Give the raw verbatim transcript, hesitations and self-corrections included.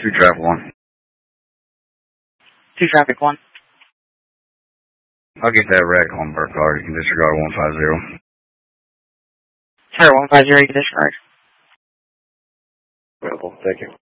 Two traffic one. Two traffic one. I'll get that wreck on Burke card. You can disregard one five zero. Tower one five zero, you can disregard. Available. Thank you.